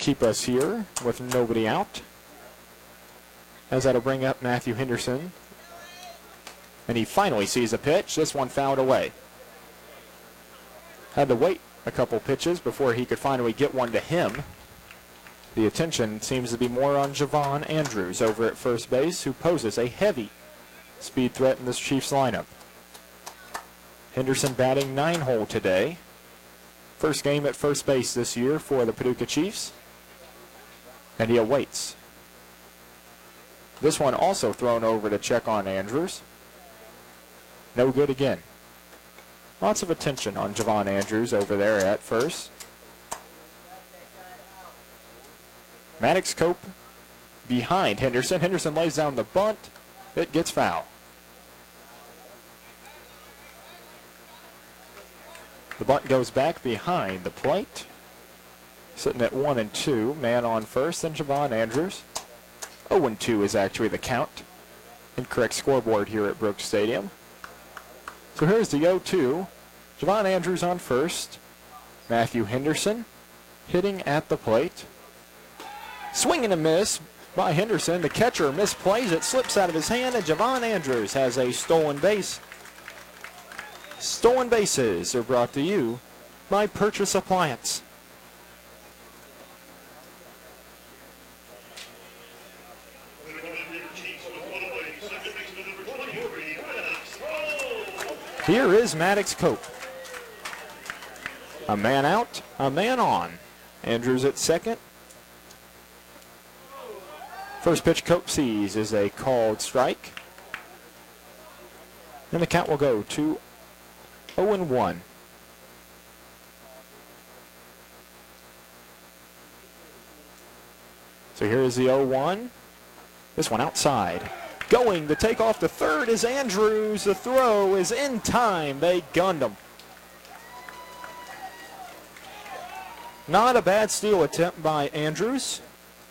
keep us here with nobody out. As that'll bring up Matthew Henderson. And he finally sees a pitch. This one fouled away. Had to wait a couple pitches before he could finally get one to him. The attention seems to be more on Javon Andrews over at first base, who poses a heavy speed threat in this Chiefs lineup. Henderson batting 9-hole today. First game at first base this year for the Paducah Chiefs. And he awaits. This one also thrown over to check on Andrews. No good again. Lots of attention on Javon Andrews over there at first. Maddox Cope behind Henderson. Henderson lays down the bunt. It gets foul. The bunt goes back behind the plate. Sitting at 1-2. Man on first, and Javon Andrews. 0-2 is actually the count. Incorrect scoreboard here at Brooks Stadium. So here's the 0-2. Javon Andrews on first. Matthew Henderson hitting at the plate. Swing and a miss by Henderson. The catcher misplays it, slips out of his hand, and Javon Andrews has a stolen base. Stolen bases are brought to you by Purchase Appliance. Here is Maddox Cope. A man out, a man on. Andrews at second. First pitch Cope sees is a called strike. And the count will go to 0-1. So here is the 0-1. This one outside. Going to take off to third is Andrews. The throw is in time. They gunned him. Not a bad steal attempt by Andrews.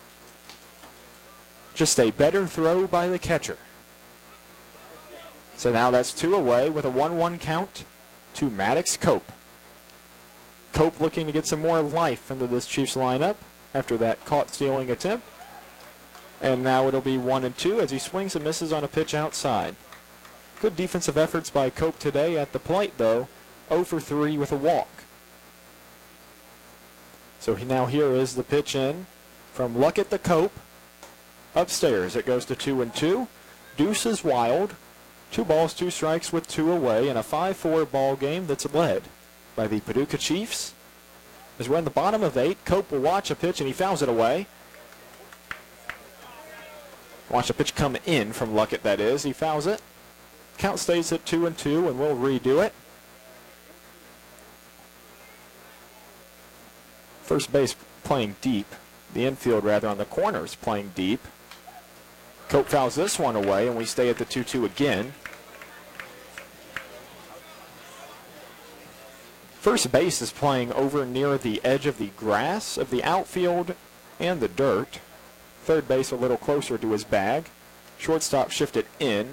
Just a better throw by the catcher. So now that's 2 away with a 1-1 count to Maddox Cope. Cope looking to get some more life into this Chiefs lineup after that caught stealing attempt. And now it'll be 1-2 as he swings and misses on a pitch outside. Good defensive efforts by Cope today at the plate, though. 0 for 3 with a walk. So now here is the pitch in from Luckett to Cope. Upstairs it goes to 2-2. Deuce is wild. 2 balls, 2 strikes with 2 away in a 5-4 ball game that's led by the Paducah Chiefs. As we're in the bottom of 8, Cope will watch a pitch and he fouls it away. Watch a pitch come in from Luckett, that is. He fouls it. Count stays at 2-2, and we'll redo it. First base playing deep. The infield, rather, on the corners playing deep. Cope fouls this one away, and we stay at the 2-2 again. First base is playing over near the edge of the grass of the outfield and the dirt. Third base a little closer to his bag. Shortstop shifted in.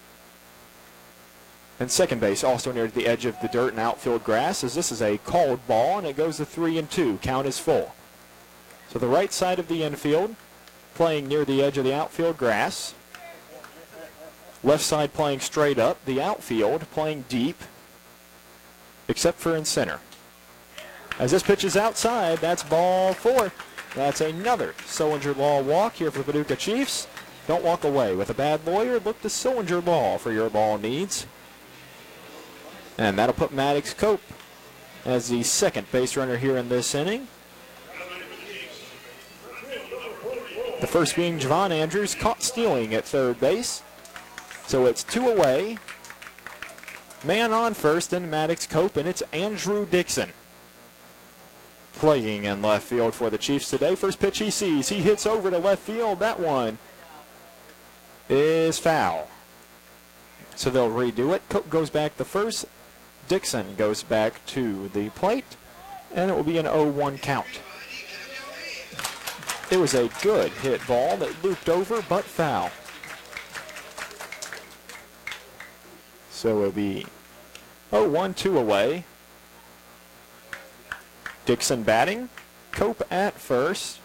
And second base also near the edge of the dirt and outfield grass, as this is a called ball, and it goes to 3-2. Count is full. So the right side of the infield playing near the edge of the outfield grass. Left side playing straight up. The outfield playing deep, except for in center. As this pitch is outside, that's ball 4. That's another Sillinger Law walk here for the Paducah Chiefs. Don't walk away with a bad lawyer. Look to Sillinger Law for your ball needs. And that'll put Maddox Cope as the second base runner here in this inning. The first being Javon Andrews, caught stealing at third base. So it's 2 away. Man on first and Maddox Cope, and it's Andrew Dixon playing in left field for the Chiefs today. First pitch he sees. He hits over to left field. That one is foul. So they'll redo it. Cope goes back to first. Dixon goes back to the plate. And it will be an 0-1 count. It was a good hit ball that looped over, but foul. So it'll be 0-1, 2 away. Dixon batting. Cope at first.